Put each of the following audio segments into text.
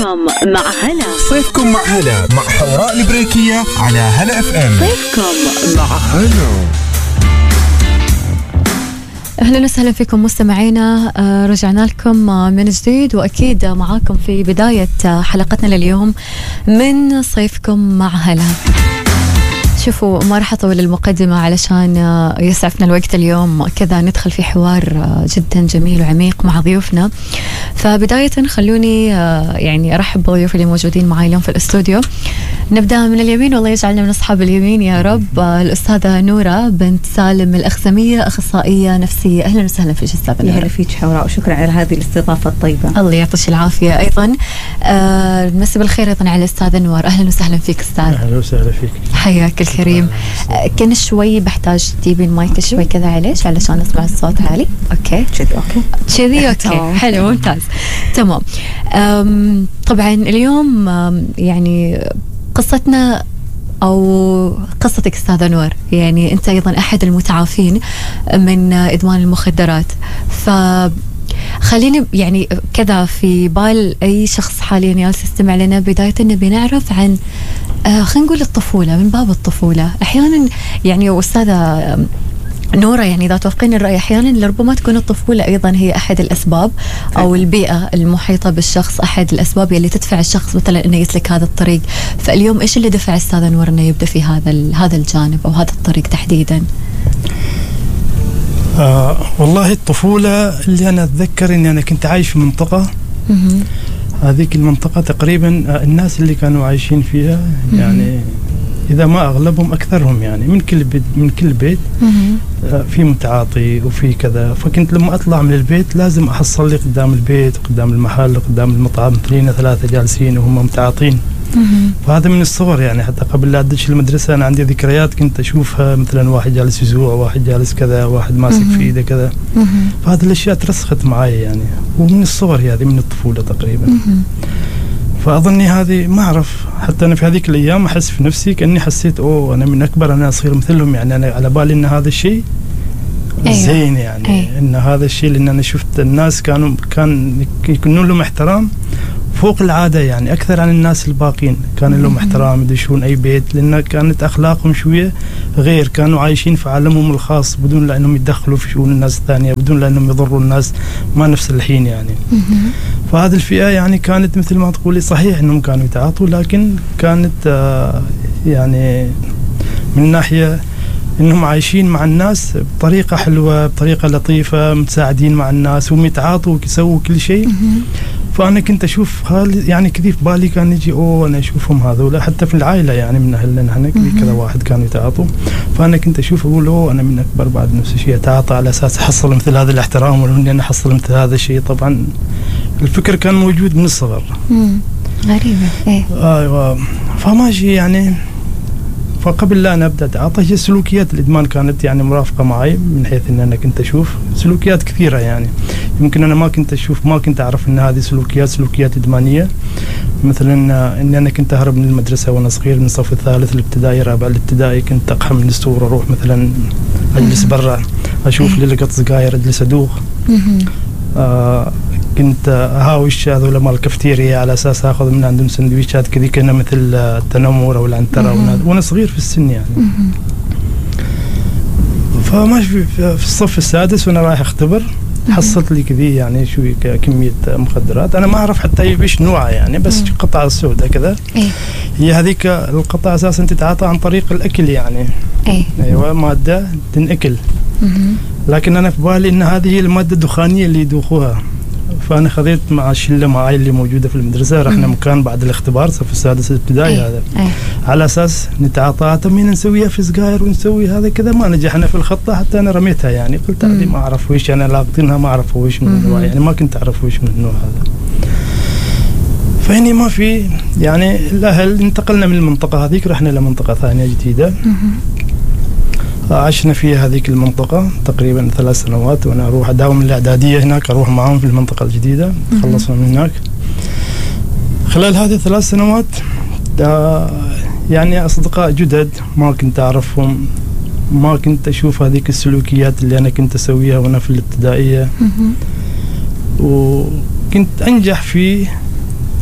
صيفكم مع هلا. صيفكم مع هلا مع حوراء البريكية على هلا اف ام. صيفكم مع هلا. أهلا وسهلا فيكم مستمعينا، رجعنا لكم من جديد وأكيد معاكم في بداية حلقتنا لليوم من صيفكم مع هلا. شوفوا، ما راح أطول المقدمة علشان يسعفنا الوقت اليوم، كذا ندخل في حوار جدا جميل وعميق مع ضيوفنا. فبداية خلوني يعني أرحب بضيوفي اللي موجودين معي اليوم في الاستوديو. نبدأ من اليمين، والله يجعلنا من أصحاب اليمين يا رب. الأستاذة نورة بنت سالم الأخزمية، أخصائية نفسية. أهلا وسهلا فيك أستاذة نورة. أهلا فيك حوراء، وشكرا على هذه الاستضافة الطيبة. الله يعطيك العافية. أيضا نمسي بالخير أيضا على الأستاذ أنور. أهلا وسهلا فيك أستاذ. أهلا وسهلا فيك، حياك الكريم. كان شوي بحتاج تجيبي المايك شوي كذا عليش علشان أسمع الصوت عالي. أوكي كذي أوكي حلو ممتاز تمام. طبعا اليوم يعني قصتنا أو قصتك أستاذة نور، يعني أنت أيضا أحد المتعافين من إدمان المخدرات. خليني يعني كذا في بال أي شخص حاليا جالس يستمع لنا، بداية نبي نعرف عن خلينا نقول الطفولة، من باب الطفولة. أحيانا يعني أستاذة نورة، يعني إذا توافقين الرأي، أحيانا لربما تكون الطفولة أيضا هي أحد الأسباب، أو البيئة المحيطة بالشخص أحد الأسباب اللي تدفع الشخص مثلا إنه يسلك هذا الطريق. فاليوم إيش اللي دفع أستاذة نور إنه يبدأ في هذا الجانب أو هذا الطريق تحديدا؟ والله الطفولة اللي أنا أتذكر إني أنا كنت عايش في منطقة، هذيك المنطقة تقريبا الناس اللي كانوا عايشين فيها يعني إذا ما أغلبهم أكثرهم يعني من كل بيت في متعاطي وفي كذا. فكنت لما أطلع من البيت لازم أحصل لي قدام البيت قدام المحل قدام المطعم 3 جالسين وهم متعاطين. فهذا من الصغر يعني، حتى قبل لا أدش المدرسة أنا عندي ذكريات كنت أشوفها، مثلا واحد جالس يزوع، واحد جالس كذا، واحد ماسك في إيده كذا. فهذه الأشياء ترسخت معي يعني، ومن الصغر هذه من الطفولة تقريبا. فأظني هذه ما أعرف، حتى أنا في هذيك الأيام أحس في نفسي كأني حسيت أنا من أكبر، أنا أصير مثلهم يعني. أنا على بالي إن هذا الشيء زين يعني. إن هذا الشيء، لأن أنا شفت الناس كان يكونون لهم احترام فوق العادة يعني، أكثر عن الناس الباقين. كان لهم احترام، يدشون أي بيت، لأن كانت أخلاقهم شوية غير، كانوا عايشين في عالمهم الخاص بدون لأنهم يدخلوا في شؤون الناس الثانية، بدون لأنهم يضروا الناس، ما نفس الحين يعني. فهذه الفئة يعني كانت مثل ما تقولي صحيح أنهم كانوا يتعاطوا، لكن كانت يعني من ناحية أنهم عايشين مع الناس بطريقة حلوة، بطريقة لطيفة، متساعدين مع الناس ويتعاطوا ويسووا كل شيء. فأنا كنت أشوف يعني كذي في بالي، كان يجي أنا أشوفهم هذولا، حتى في العائلة يعني من أهلنا هنا كذا واحد كانوا يتعاطوا. فأنا كنت أشوف أقول أنا من أكبر بعد نفس الشيء أتعاطى على أساس أحصل مثل هذا الاحترام، ولا إني أنا أحصل مثل هذا الشيء. طبعا الفكر كان موجود من الصغر. غريبة. أيوة. فماشي يعني. فقبل لا أنا أبدأ أتعاطى، هي سلوكيات الإدمان كانت يعني مرافقة معي، من حيث أن أنا كنت أشوف سلوكيات كثيرة يعني. يمكن أنا ما كنت أعرف أن هذه سلوكيات إدمانية. مثلا أن أنا كنت أهرب من المدرسة وأنا صغير، من الصف الثالث الابتدائي رابع الابتدائي، كنت أقحم من السور، أروح مثلا أجلس برا أشوف لي لقط سجاير، أجلس أدوخ. كنت أهاوش هذول مال الكافتيريا على أساس أخذ من عندهم سندويشات كذي، كنا مثل التنمر أو العنترة وأنا صغير في السن يعني. فماشي في الصف السادس وأنا رايح أختبر، حصلت لي كذي يعني شوي كمية مخدرات، أنا ما أعرف حتى إيش نوعها يعني، بس قطعة سوداء كذا. هي هذيك القطعة أساسا تتعاطى عن طريق الأكل يعني. أيوة، مادة تنأكل. لكن أنا في بالي إن هذه هي المادة الدخانية اللي يدوخوها. فأنا خذيت مع الشلة معي اللي موجودة في المدرسة، رحنا مكان بعد الاختبار صف السادس الابتدائي هذا، على أساس نتعاطى. تمين نسويها في سجاير ونسوي هذا كذا، ما نجحنا في الخطة، حتى أنا رميتها يعني. قلت هذه ما أعرف ويش، أنا لاقطينها ما أعرف ويش من النوع يعني، ما كنت أعرف ويش من النوع هذا. فهني ما في يعني. الأهل انتقلنا من المنطقة هذيك، رحنا لمنطقة ثانية جديدة، عشنا فيها هذيك المنطقة تقريبا 3 سنوات، وأنا أروح أداوم الإعدادية هناك، أروح معهم في المنطقة الجديدة. خلصنا من هناك. خلال هذه 3 سنوات يعني أصدقاء جدد ما كنت أعرفهم، ما كنت أشوف هذيك السلوكيات اللي أنا كنت أسويها وأنا في الابتدائية. وكنت أنجح في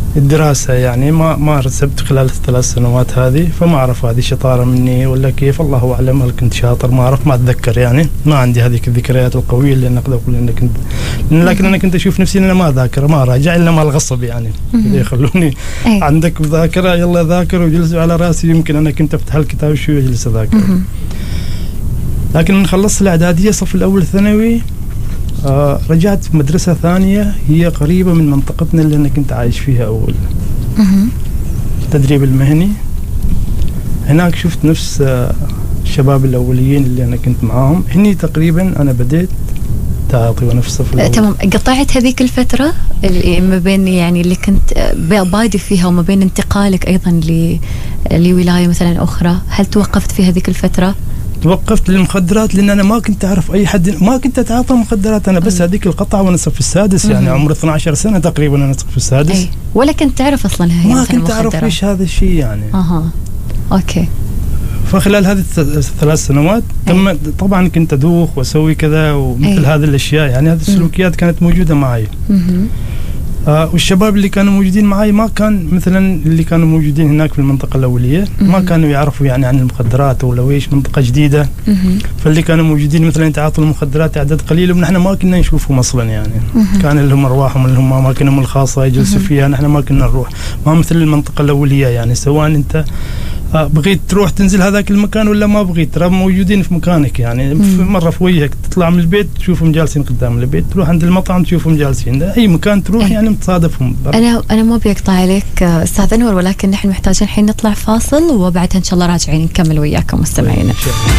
الدراسة يعني ما رسبت خلال ال3 سنوات هذه، فما أعرف هذه شطارة مني ولا كيف، الله أعلم. هل كنت شاطر ما أعرف، ما أتذكر يعني، ما عندي هذيك الذكريات القوية اللي أقدر أقول إنك كنت، لكن أنا كنت أشوف نفسي إن أنا ما أذاكر ما أراجع إلا ما الغصب يعني يخلوني عندك ذاكرة يلا ذاكر، وجلسوا على راسي، يمكن أنا كنت أفتح الكتاب شوي وجلس أذاكر. لكن من خلصت الإعدادية صف الأول ثانوي رجعت في مدرسة ثانية هي قريبة من منطقتنا اللي أنا كنت عايش فيها أول، التدريب المهني. هناك شفت نفس الشباب الأوليين اللي أنا كنت معاهم، هني تقريبا أنا بديت تعاطي ونفس الصف الأول. تمام. قطعت هذيك الفترة اللي ما بين يعني اللي كنت بادي فيها وما بين انتقالك أيضا لولاية مثلا أخرى، هل توقفت في هذيك الفترة؟ توقفت للمخدرات لأن أنا ما كنت أعرف أي حد، ما كنت أتعاطى مخدرات أنا، بس هذيك القطعة وأنا الصف السادس يعني عمري 12 سنة تقريبا أنا الصف السادس. ولا كنت تعرف أصلا هي ما كنت أعرف إيش هذا الشيء يعني. أوكي. فخلال هذه ال3 سنوات طبعا كنت أدوخ وأسوي كذا ومثل هذه الأشياء يعني، هذه السلوكيات كانت موجودة معي. والشباب اللي كانوا موجودين معي ما كان مثلا اللي كانوا موجودين هناك في المنطقة الأولية ما كانوا يعرفوا يعني عن المخدرات ولا ايش، منطقة جديدة. فاللي كانوا موجودين مثلا تعاطوا المخدرات أعداد قليلة، ونحن ما كنا نشوفهم أصلا يعني. كان لهم أرواحهم اللي هم أماكنهم الخاصة يجلسوا فيها، نحن ما كنا نروح، ما مثل المنطقة الأولية يعني. سواء أنت بغيت تروح تنزل هذاك المكان ولا ما بغيت، ترى موجودين في مكانك يعني. مرة في وجهك تطلع من البيت تشوفهم جالسين قدام البيت، تروح عند المطعم تشوفهم جالسين، أي مكان تروح يعني متصادفهم. أنا ما بيقطع عليك أستاذ أنور، ولكن نحن محتاجين الحين نطلع فاصل، وبعدها إن شاء الله راجعين نكمل وياكم مستمعينا.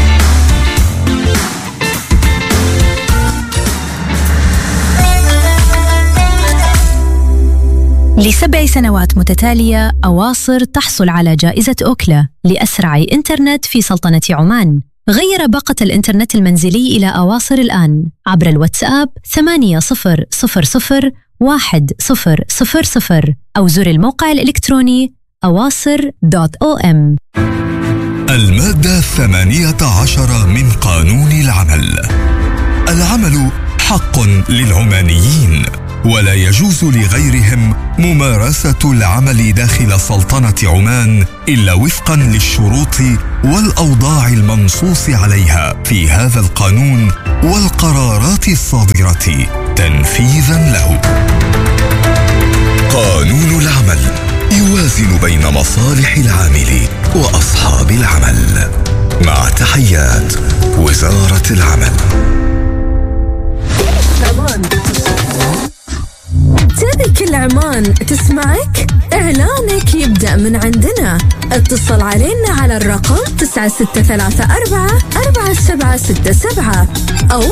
ل7 سنوات متتالية أواصر تحصل على جائزة أوكلا لأسرع إنترنت في سلطنة عمان. غير باقة الإنترنت المنزلي إلى أواصر الآن عبر الواتساب 8000 1000 أو زر الموقع الإلكتروني awasr.om. المادة 18 من قانون العمل. العمل حق للعمانيين، ولا يجوز لغيرهم ممارسة العمل داخل سلطنة عمان إلا وفقا للشروط والأوضاع المنصوص عليها في هذا القانون والقرارات الصادرة تنفيذا له. قانون العمل يوازن بين مصالح العامل وأصحاب العمل. مع تحيات وزارة العمل. تبي كل عمان تسمعك؟ إعلانك يبدأ من عندنا. اتصل علينا على الرقم 9634 4767 أو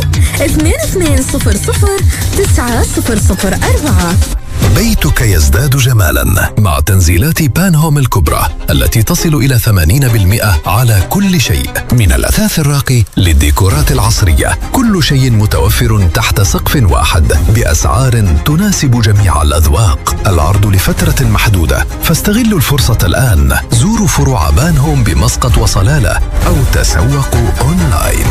2200 9004. بيتك يزداد جمالا مع تنزيلات بان هوم الكبرى التي تصل إلى 80% على كل شيء، من الأثاث الراقي للديكورات العصرية. كل شيء متوفر تحت سقف واحد بأسعار تناسب جميع الأذواق. العرض لفترة محدودة، فاستغلوا الفرصة الآن. زوروا فروع بان هوم بمسقط وصلالة أو تسوقوا أونلاين.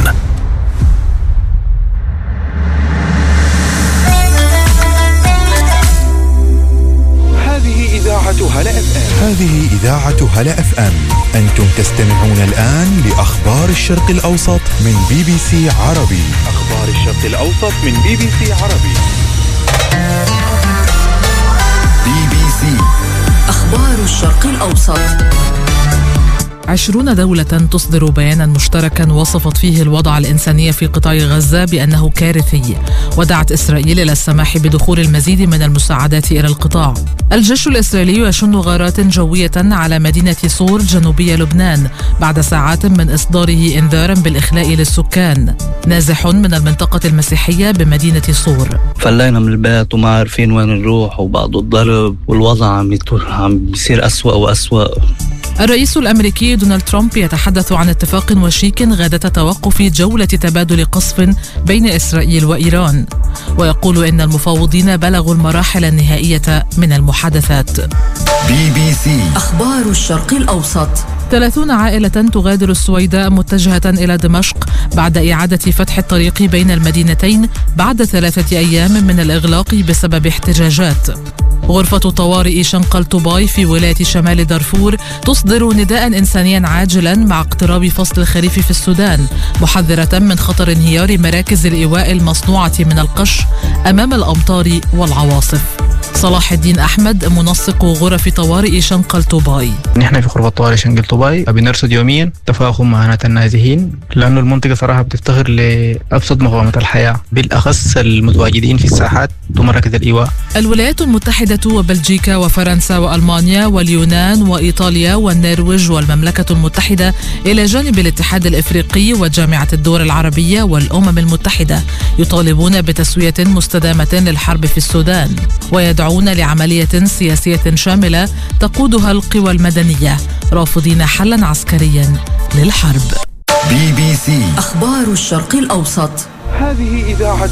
هذه إذاعة هلا اف ام. أنتم تستمعون الآن لأخبار الشرق الأوسط من BBC عربي. أخبار الشرق الأوسط من BBC عربي. BBC أخبار الشرق الأوسط. 20 دولة تصدر بيانا مشتركا وصفت فيه الوضع الإنساني في قطاع غزة بأنه كارثي، ودعت إسرائيل إلى السماح بدخول المزيد من المساعدات إلى القطاع. الجيش الإسرائيلي يشن غارات جوية على مدينة صور جنوبية لبنان بعد ساعات من إصداره إنذارا بالإخلاء للسكان. نازح من المنطقة المسيحية بمدينة صور: فلينا من البيت وما عارفين وين نروح، وبعد الضرب والوضع عم بيصير أسوأ وأسوأ. الرئيس الأمريكي دونالد ترامب يتحدث عن اتفاق وشيك غادة توقف جولة تبادل قصف بين إسرائيل وإيران، ويقول إن المفاوضين بلغوا المراحل النهائية من المحادثات. BBC أخبار الشرق الأوسط. 30 عائلة تغادر السويداء متجهة إلى دمشق بعد إعادة فتح الطريق بين المدينتين بعد 3 أيام من الإغلاق بسبب احتجاجات. غرفة طوارئ شنقل طوباي في ولاية شمال دارفور تصدر نداء إنسانيا عاجلا مع اقتراب فصل الخريف في السودان، محذرة من خطر انهيار مراكز الإيواء المصنوعة من القش أمام الأمطار والعواصف. صلاح الدين أحمد منسق غرف طوارئ شنقل طوباي: نحن في غرفة طوارئ شنقل طوباي بنرصد يوميا تفاقم معاناة النازحين، لأنه المنطقة صراحة بتفتخر لأبسط مقومات الحياة، بالأخص المتواجدين في الساحات ومراكز الإيواء. الولايات المتحدة وبلجيكا وفرنسا وألمانيا واليونان وإيطاليا والنرويج والمملكة المتحدة إلى جانب الاتحاد الإفريقي وجامعة الدول العربية والأمم المتحدة يطالبون بتسوية مستدامة للحرب في السودان، ويدعون لعملية سياسية شاملة تقودها القوى المدنية، رافضين حلا عسكريا للحرب. BBC أخبار الشرق الأوسط. هذه إذاعة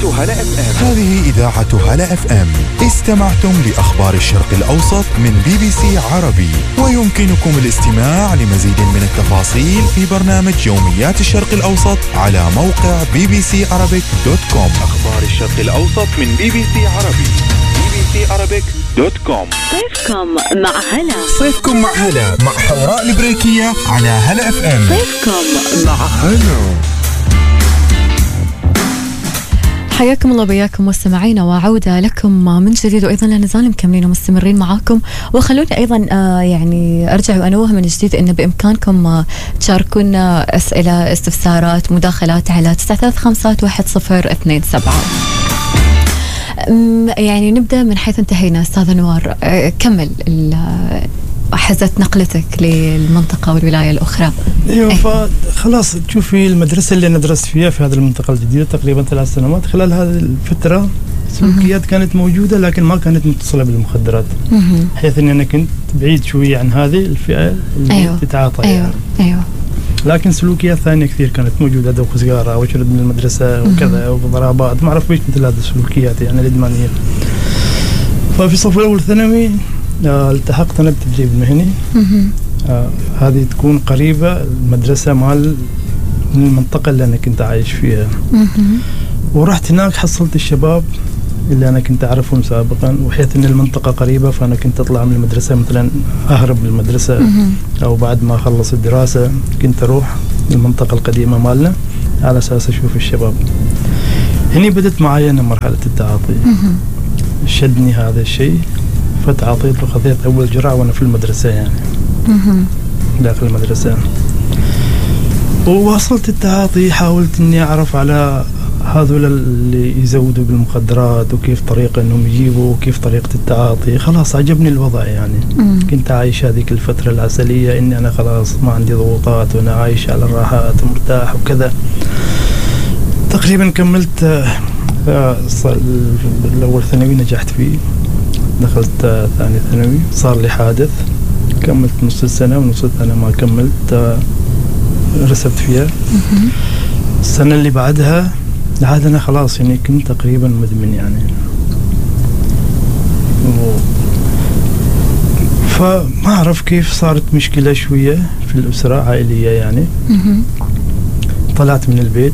هلا اف ام. استمعتم لأخبار الشرق الأوسط من BBC عربي، ويمكنكم الاستماع لمزيد من التفاصيل في برنامج يوميات الشرق الأوسط على موقع bbcarabic.com. أخبار الشرق الأوسط من BBC عربي، bbcarabic.com. صيفكم مع هلا. صيفكم مع هلا مع حوراء البريكية على هلا اف ام. صيفكم مع هلا. حياكم الله وبياكم مستمعينا، وعودة لكم من جديد، وأيضا لا نزال مكملين ومستمرين معاكم. وخلوني أيضا يعني أرجع وأنوه من جديد أن بإمكانكم تشاركونا أسئلة، استفسارات، مداخلات على 93511027. يعني نبدأ من حيث انتهينا. أستاذ أنوار، كمل حزت نقلتك للمنطقة والولاية الأخرى. ايوه، فخلاص تشوفي المدرسة اللي أنا درست فيها في هذه المنطقة الجديدة تقريبا 3 سنوات، خلال هذه الفترة سلوكيات كانت موجودة لكن ما كانت متصلة بالمخدرات، حيث أني أنا كنت بعيد شوية عن هذه الفئة اللي تتعاطى. أيوة. لكن سلوكيات ثانية كثير كانت موجودة، دوخ سيجارة وشرد من المدرسة وكذا وضربات، ما أعرف ليش مثل هذه السلوكيات يعني الإدمانية. ففي الصف الأول ثانوي التحقت أنا بالتدريب المهني. هذه تكون قريبة المدرسة من المنطقة اللي أنا كنت عايش فيها. ورحت هناك حصلت الشباب اللي أنا كنت أعرفهم سابقا، وحيث أن المنطقة قريبة فأنا كنت أطلع من المدرسة مثلا أهرب من المدرسة، أو بعد ما أخلص الدراسة كنت أروح المنطقة القديمة مالنا على أساس أشوف الشباب. هني بدت معي أنا مرحلة التعاطي. شدني هذا الشيء فتعاطيت وخذيت أول جرعة وأنا في المدرسة، يعني داخل المدرسة. وواصلت التعاطي، حاولت أني أعرف على هذول اللي يزودوا بالمخدرات وكيف طريقة أنهم يجيبوا وكيف طريقة التعاطي. خلاص عجبني الوضع، يعني كنت عايش هذيك الفترة العسلية إني أنا خلاص ما عندي ضغوطات وأنا عايش على الراحات ومرتاح وكذا. تقريبا كملت الأول ثانوي نجحت فيه، دخلت ثاني ثانوي صار لي حادث، كملت نص السنة ونص السنة ما كملت، رسبت فيها. السنة اللي بعدها عاد أنا خلاص يعني كنت تقريبا مدمن يعني. فما أعرف كيف صارت مشكلة شوية في الأسرة عائلية يعني. طلعت من البيت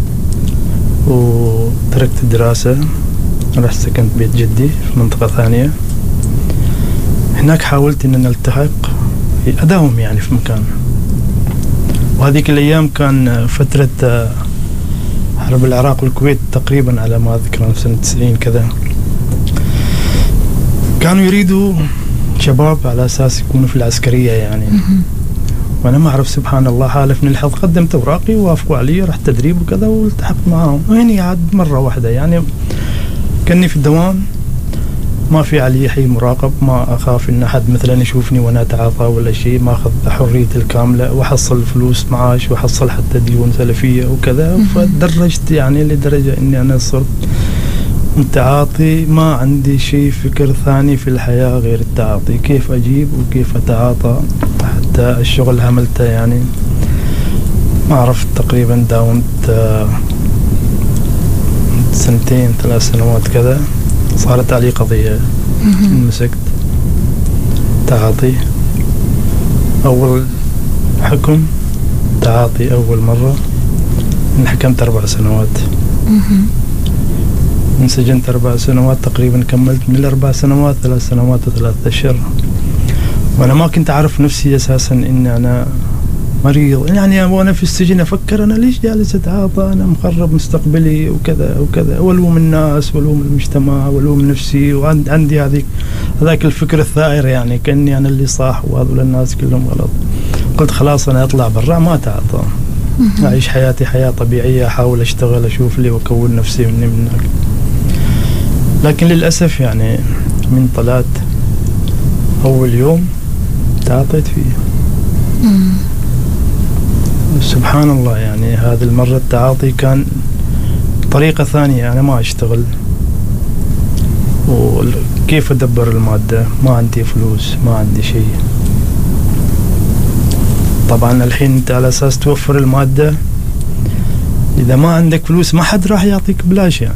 وتركت الدراسة، رحت سكنت بيت جدي في منطقة ثانية. هناك حاولت أن نلتحق أداوم يعني في مكان. وهذيك الأيام كان فترة حرب العراق والكويت تقريبا على ما أذكر سنة 90 كذا. كانوا يريدوا شباب على أساس يكونوا في العسكرية يعني. وأنا ما أعرف سبحان الله حالفني الحظ، قدمت أوراقي ووافقوا علي، رحت تدريب وكذا والتحقت معهم. وهني عاد مرة واحدة يعني كني في الدوام، ما في علي حي مراقب، ما أخاف إن أحد مثلا يشوفني وأنا أتعاطى ولا شيء، ما أخذ حريتي الكاملة وحصل فلوس معاش وحصل حتى ديون سلفية وكذا. فدرجت يعني لدرجة إني أنا صرت متعاطي، ما عندي شيء فكر ثاني في الحياة غير التعاطي، كيف أجيب وكيف أتعاطى. حتى الشغل عملته يعني ما عرفت، تقريبا داومت 2 3 سنوات كذا. صارت علي قضية، مسكت تعاطي. أول حكم تعاطي أول مرة انحكمت 4 سنوات. انسجنت 4 سنوات تقريبا، كملت من 4 سنوات 3 سنوات و3 أشهر، وأنا ما كنت أعرف نفسي أساسا إني أنا مريض. يعني وأنا في السجن أفكر أنا ليش جالس أتعاطى، أنا مخرب مستقبلي وكذا وكذا، والوم الناس والوم المجتمع والوم نفسي، وعندي هذاك الفكر الثائر، يعني كأني أنا اللي صح وهذول الناس كلهم غلط. قلت خلاص أنا أطلع برا ما أتعاطى، أعيش حياتي حياة طبيعية، أحاول أشتغل أشوف لي وأكون نفسي من هناك. لكن للأسف يعني من طلعت أول يوم تعاطيت فيه. سبحان الله، يعني هذه المرة التعاطي كان طريقة ثانية، أنا ما أشتغل وكيف أدبر المادة، ما عندي فلوس ما عندي شيء. طبعا الحين أنت على أساس توفر المادة، إذا ما عندك فلوس ما حد راح يعطيك بلاش، يعني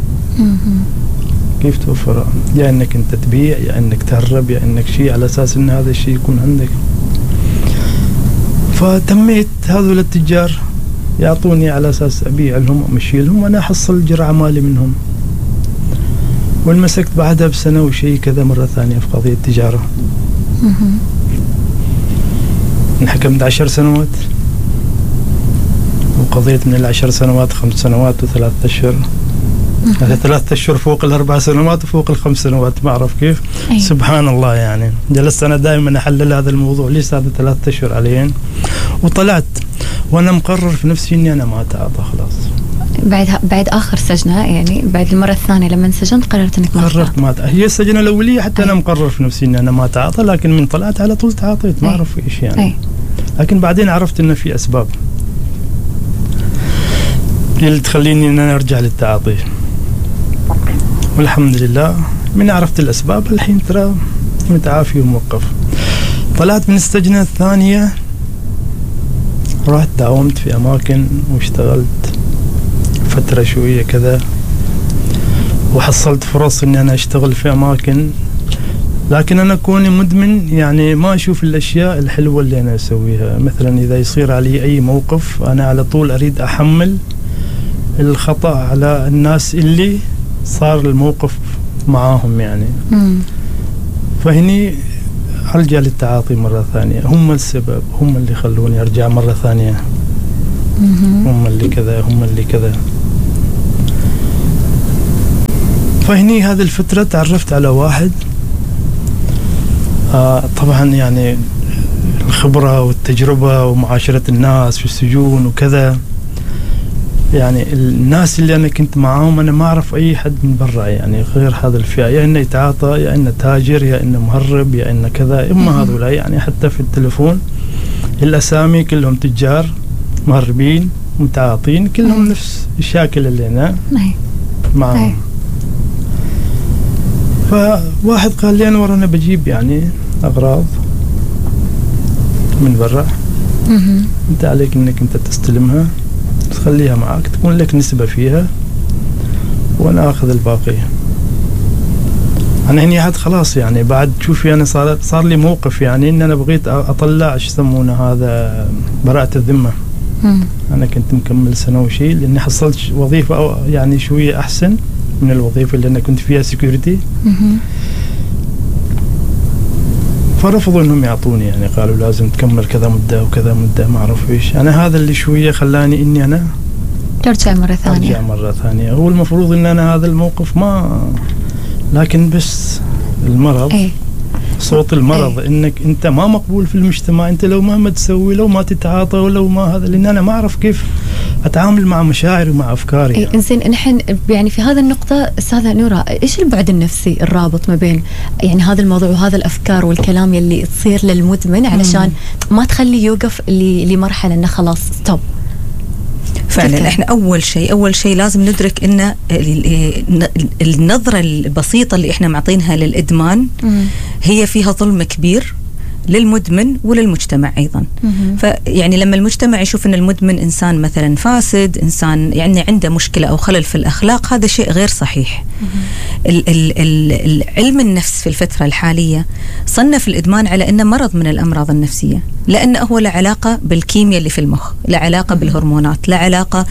كيف توفرها؟ يا إنك أنت تبيع، يا إنك تهرب، يا إنك شيء على أساس إن هذا الشيء يكون عندك. فتميت هذول التجار يعطوني على أساس أبيع لهم أمشي لهم، وأنا أحصل جرعة مالي منهم. وانمسكت بعدها بسنة وشيء كذا مرة ثانية في قضية التجارة. انحكمت 10 سنوات، وقضيت من 10 سنوات 5 سنوات و3 أشهر. هذا 3 أشهر فوق 4 سنوات وفوق 5 سنوات، ما أعرف كيف. سبحان الله، يعني جلست أنا دائما أحلل هذا الموضوع، ليش هذا 3 أشهر عليين. وطلعت وأنا مقرر في نفسي إني أنا ما أتعاطى خلاص. بعد آخر سجنة، يعني بعد المرة الثانية لما انسجنت قررت إنك ما قررت ما أتعاطى. هي السجنة الأولية حتى أنا مقرر في نفسي إني أنا ما أتعاطى، لكن من طلعت على طول تعاطيت، ما أعرف إيش يعني. لكن بعدين عرفت إنه في أسباب اللي تخليني إن أنا أرجع للتعاطي، والحمد لله من عرفت الأسباب الحين ترى متعافي وموقف. طلعت من السجنة الثانية، رحت داومت في أماكن واشتغلت فترة شوية كذا، وحصلت فرص إني أنا أشتغل في أماكن، لكن أنا كوني مدمن يعني ما أشوف الأشياء الحلوة اللي أنا أسويها. مثلا إذا يصير علي أي موقف أنا على طول أريد أحمل الخطأ على الناس اللي صار الموقف معاهم يعني. فهني أرجع للتعاطي مرة ثانية، هم السبب، هم اللي خلوني أرجع مرة ثانية، هم اللي كذا هم اللي كذا. فهني هذه الفترة تعرفت على واحد، طبعا يعني الخبرة والتجربة ومعاشرة الناس في السجون وكذا، يعني الناس اللي أنا كنت معاهم أنا ما أعرف أي حد من برا يعني غير هذا الفئة، يا إنه يتعاطى، يا إنه تاجر، يا إنه مهرب، يا إنه كذا. إما هذولا يعني حتى في التلفون الأسامي كلهم تجار مهربين متعاطين، كلهم نفس الشاكل اللي أنا معهم. فواحد قال لي أنا ورانا بجيب يعني أغراض من برا، أنت عليك إنك أنت تستلمها تخليها معك، تكون لك نسبة فيها وأنا أخذ الباقي. أنا هني عاد خلاص يعني بعد شوفي أنا صار لي موقف يعني إن أنا بغيت أطلع إيش يسمونه هذا براءة الذمة. أنا كنت مكمل سنة وشيء لأني حصلت وظيفة يعني شوية أحسن من الوظيفة اللي أنا كنت فيها سيكوريتي. فرفضوا إنهم يعطوني، يعني قالوا لازم تكمل كذا مدة وكذا مدة ما أعرف إيش. أنا هذا اللي شوية خلاني إني أنا ترجع مرة ثانية. هو المفروض إن أنا هذا الموقف ما، لكن بس المرض صوت المرض إنك أنت ما مقبول في المجتمع، أنت لو ما تسوي، لو ما تتعاطى، ولو ما هذا، لأن أنا ما أعرف كيف أتعامل مع مشاعري ومع أفكاري. يعني. إنزين نحن يعني في هذا النقطة أستاذة نورة، إيش البعد النفسي الرابط ما بين يعني هذا الموضوع وهذا الأفكار والكلام يلي تصير للمدمن علشان ما تخلي يوقف لمرحلة إنه خلاص ستوب؟ فعلا احنا اول شيء لازم ندرك ان النظرة البسيطة اللي احنا معطينها للإدمان هي فيها ظلم كبير للمدمن وللمجتمع أيضا. فيعني لما المجتمع يشوف أن المدمن إنسان مثلا فاسد، إنسان يعني عنده مشكلة أو خلل في الأخلاق، هذا شيء غير صحيح. علم النفس في الفترة الحالية صنف الإدمان على أنه مرض من الأمراض النفسية، لأنه هو له علاقة بالكيمياء اللي في المخ، له علاقة بالهرمونات، له علاقة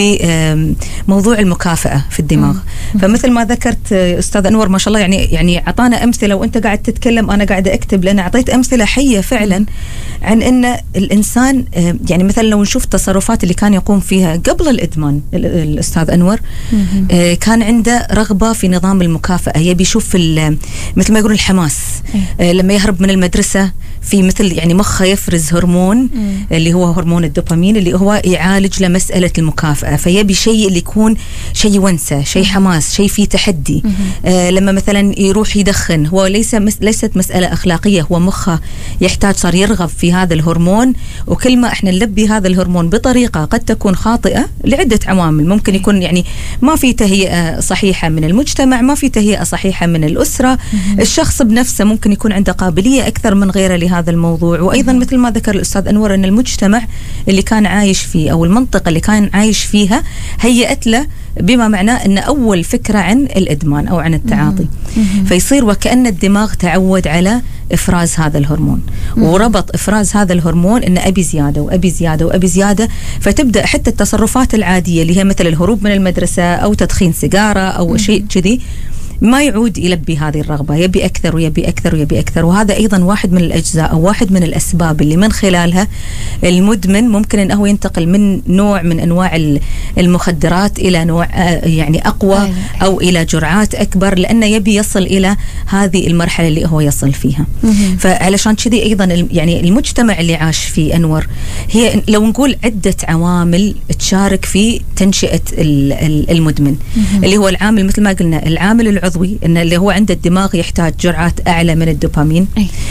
بموضوع المكافأة في الدماغ. فمثل ما ذكرت أستاذ أنور ما شاء الله، يعني أعطانا أمثلة وأنت قاعد تتكلم أنا قاعدة أكتب، لأن أعطيت أمثلة حية فعلا عن أن الإنسان يعني مثلا لو نشوف التصرفات اللي كان يقوم فيها قبل الإدمان الأستاذ أنور، كان عنده رغبة في نظام المكافأة، يبي يشوف مثل ما يقولون الحماس. لما يهرب من المدرسة في مثل يعني مخه يفرز هرمون اللي هو هرمون الدوبامين اللي هو يعالج لمسألة المكافأة، فيبي شيء اللي يكون شيء ونسة، شيء حماس، شيء فيه تحدي. لما مثلا يروح يدخن، هو ليست مسألة أخلاقية، هو مخه يحتاج صار يرغب في هذا الهرمون، وكل ما احنا نلبي هذا الهرمون بطريقة قد تكون خاطئة لعدة عوامل، ممكن يكون يعني ما في تهيئة صحيحة من المجتمع، ما في تهيئة صحيحة من الأسرة، الشخص بنفسه ممكن يكون عنده قابلية أكثر من غيره لهذا الموضوع. وأيضا مثل ما ذكر الأستاذ أنور أن المجتمع اللي كان عايش فيه أو المنطقة اللي كان عايش فيها هيئت له بما معناه أن أول فكرة عن الإدمان أو عن التعاطي، فيصير وكأن الدماغ تعود على إفراز هذا الهرمون، وربط إفراز هذا الهرمون إن أبي زيادة وأبي زيادة وأبي زيادة، فتبدأ حتى التصرفات العادية اللي هي مثل الهروب من المدرسة أو تدخين سيجارة أو شيء كذي ما يعود يلبي هذه الرغبة، يبي أكثر ويبي أكثر ويبي أكثر. وهذا أيضا واحد من الأجزاء أو واحد من الأسباب اللي من خلالها المدمن ممكن أنه ينتقل من نوع من أنواع المخدرات إلى نوع يعني أقوى أو إلى جرعات أكبر، لأنه يبي يصل إلى هذه المرحلة اللي هو يصل فيها. فعلشان كذي أيضا يعني المجتمع اللي عاش فيه أنور هي لو نقول عدة عوامل تشارك في تنشئة المدمن، اللي هو العامل مثل ما قلنا العامل العضوي، إن اللي هو عند الدماغ يحتاج جرعات أعلى من الدوبامين.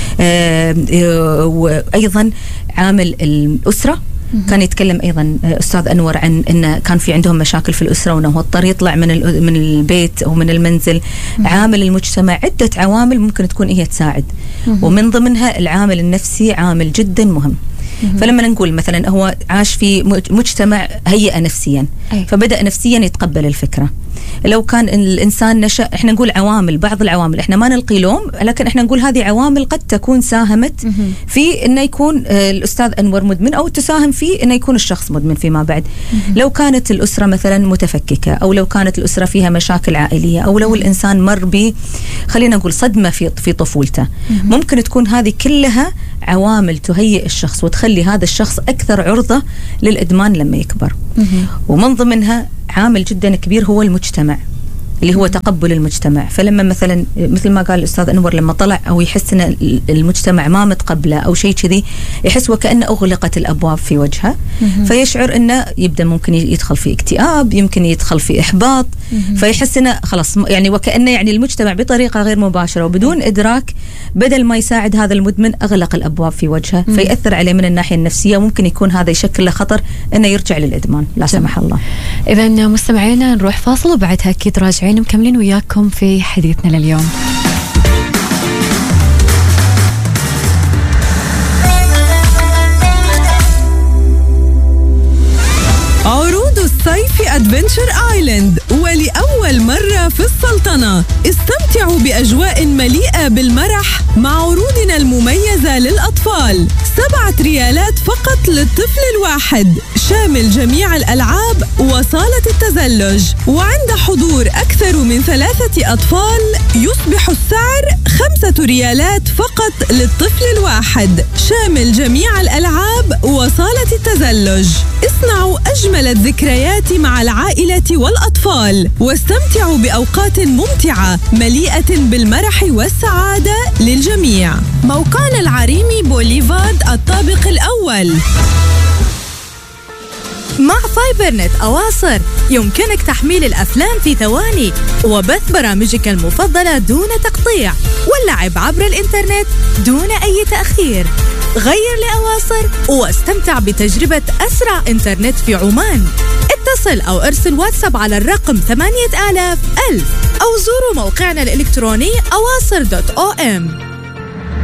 وأيضا عامل الأسرة، كان يتكلم أيضا أستاذ أنور عن أن كان في عندهم مشاكل في الأسرة وأنه هو اضطر يطلع من البيت أو من المنزل. عامل المجتمع، عدة عوامل ممكن تكون هي تساعد، ومن ضمنها العامل النفسي عامل جدا مهم. فلما نقول مثلا هو عاش في مجتمع هيئة نفسيا، فبدأ نفسيا يتقبل الفكرة. لو كان الإنسان نشأ، إحنا نقول عوامل، بعض العوامل إحنا ما نلقي لوم، لكن إحنا نقول هذه عوامل قد تكون ساهمت في إنه يكون الأستاذ أنور مدمن، أو تساهم في إنه يكون الشخص مدمن فيما بعد. لو كانت الأسرة مثلا متفككة، أو لو كانت الأسرة فيها مشاكل عائلية، أو لو الإنسان مر خلينا نقول صدمة في طفولته، ممكن تكون هذه كلها عوامل تهيئ الشخص وتخلي هذا الشخص أكثر عرضة للإدمان لما يكبر. ومن ضمنها عامل جدا كبير هو المجتمع، اللي هو تقبل المجتمع. فلما مثلا مثل ما قال الأستاذ أنور، لما طلع أو يحس أن المجتمع ما متقبله أو شيء كذي، يحس وكأنه أغلقت الأبواب في وجهه، فيشعر أنه يبدأ ممكن يدخل في اكتئاب، يمكن يدخل في إحباط، فيحس أنه خلاص يعني وكأنه يعني المجتمع بطريقة غير مباشرة وبدون إدراك بدل ما يساعد هذا المدمن أغلق الأبواب في وجهه، فيأثر عليه من الناحية النفسية، وممكن يكون هذا يشكل له خطر أنه يرجع للإدمان لا سمح الله. إذا مستمعينا نروح فاصل وبعدها أكيد راجعين مكملين وياكم في حديثنا لليوم. عروض الصيف أدفنتشر آيلاند، ولأول مرة في السلطنة استمتعوا بأجواء مليئة بالمرح مع عروضنا المميزة للأطفال. 7 ريالات فقط للطفل الواحد، شامل جميع الألعاب وصالة التزلج. وعند حضور أكثر من 3 أطفال يصبح السعر 5 ريالات فقط للطفل الواحد، شامل جميع الألعاب وصالة التزلج. اصنعوا أجمل الذكريات مع العائلة والأطفال، واستمتعوا بأوقات ممتعة مليئة بالمرح والسعادة للجميع. موقعنا العريمي بوليفارد الطابق الأول. مع فايبرنت أواصر يمكنك تحميل الأفلام في ثواني، وبث برامجك المفضلة دون تقطيع، واللعب عبر الإنترنت دون أي تأخير. غير لأواصر واستمتع بتجربة أسرع إنترنت في عمان. اتصل أو ارسل واتساب على الرقم 8000 أو زوروا موقعنا الإلكتروني awaser.om.